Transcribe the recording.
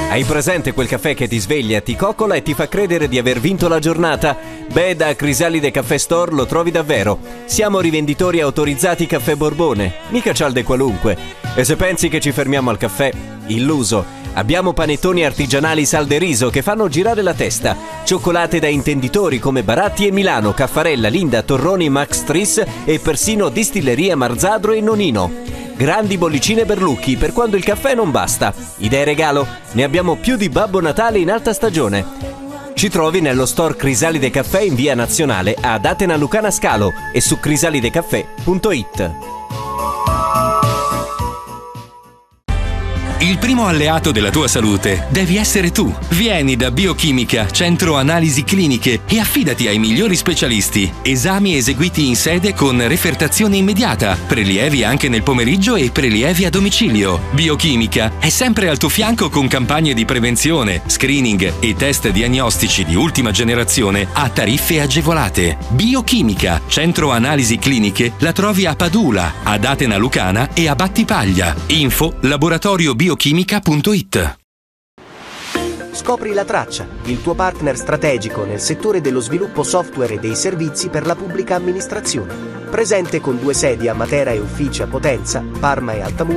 Hai presente quel caffè che ti sveglia, ti coccola e ti fa credere di aver vinto la giornata? Beh, da Crisalide Caffè Store lo trovi davvero. Siamo rivenditori autorizzati Caffè Borbone, mica cialde qualunque. E se pensi che ci fermiamo al caffè, illuso. Abbiamo panettoni artigianali sal de riso che fanno girare la testa, cioccolate da intenditori come Baratti e Milano, Caffarella, Linda, Torroni, Max Tris e persino Distilleria Marzadro e Nonino. Grandi bollicine Berlucchi per quando il caffè non basta. Idee regalo? Ne abbiamo più di Babbo Natale in alta stagione. Ci trovi nello store Crisalide Caffè in via Nazionale ad Atena Lucana Scalo e su crisalidecaffè.it. Il primo alleato della tua salute devi essere tu. Vieni da Biochimica, Centro Analisi Cliniche e affidati ai migliori specialisti. Esami eseguiti in sede con refertazione immediata, prelievi anche nel pomeriggio e prelievi a domicilio. Biochimica è sempre al tuo fianco con campagne di prevenzione, screening e test diagnostici di ultima generazione a tariffe agevolate. Biochimica, Centro Analisi Cliniche, la trovi a Padula, ad Atena Lucana e a Battipaglia. Info laboratoriobiochimica.it. Scopri La Traccia, il tuo partner strategico nel settore dello sviluppo software e dei servizi per la pubblica amministrazione. Presente con 2 sedi a Matera e uffici a Potenza, Parma e Altamura.